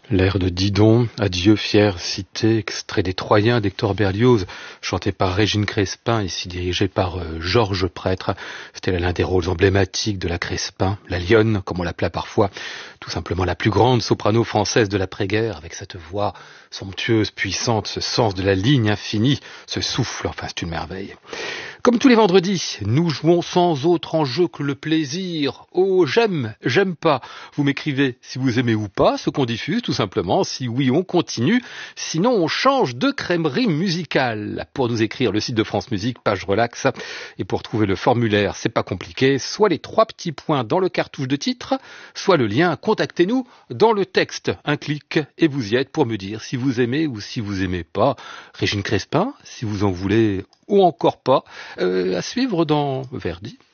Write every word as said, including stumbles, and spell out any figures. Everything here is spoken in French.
L'air de Didon, Adieu fière cité, extrait des Troyens d'Hector Berlioz, chanté par Régine Crespin, ici dirigé par euh, Georges Prêtre. C'était l'un des rôles emblématiques de la Crespin, la lionne, comme on l'appelait parfois, tout simplement la plus grande soprano française de l'après-guerre, avec cette voix somptueuse, puissante, ce sens de la ligne infinie, ce souffle, enfin c'est une merveille. Comme tous les vendredis, nous jouons sans autre enjeu que le plaisir. Oh, j'aime, j'aime pas. Vous m'écrivez si vous aimez ou pas ce qu'on diffuse, tout simplement. Si oui, on continue. Sinon, on change de crèmerie musicale. Pour nous écrire, le site de France Musique, page relax. Et pour trouver le formulaire, c'est pas compliqué. Soit les trois petits points dans le cartouche de titre, soit le lien contactez-nous dans le texte. Un clic et vous y êtes pour me dire si vous aimez ou si vous aimez pas. Régine Crespin, si vous en voulez ou encore pas. Euh, à suivre dans Verdi.